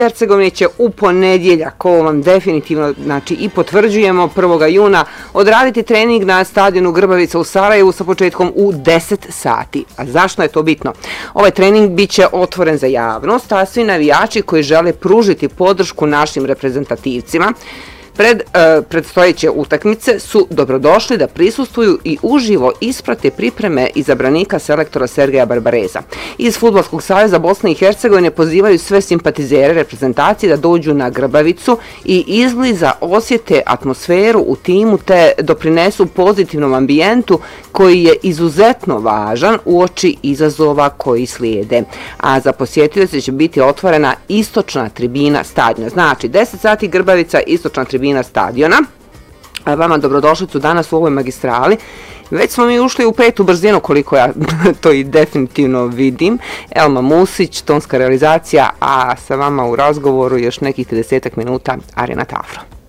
Hercegovine će u ponedjeljak, ovo vam definitivno znači i potvrđujemo, 1. juna odraditi trening na stadionu Grbavica u Sarajevu sa početkom u 10 sati. A zašto je to bitno? Ovaj trening bit će otvoren za javnost, a svi navijači koji žele pružiti podršku našim reprezentativcima predstojeće utakmice su dobrodošli da prisustvuju i uživo isprate pripreme izabranika selektora Sergeja Barbareza. Iz Fudbalskog saveza Bosne i Hercegovine pozivaju sve simpatizere reprezentacije da dođu na Grbavicu i izbliza osjete atmosferu u timu te doprinesu pozitivnom ambijentu koji je izuzetno važan uoči izazova koji slijede. A za posjetioce će biti otvorena istočna tribina stadiona. Znači, 10 sati Grbavica, istočna tribina stadiona. Vama dobrodošlicu danas u ovoj magistrali. Već smo mi ušli u 5. brzinu, koliko ja to i definitivno vidim. Elma Musić, tonska realizacija, a sa vama u razgovoru još nekih 30 minuta Arena Tafro.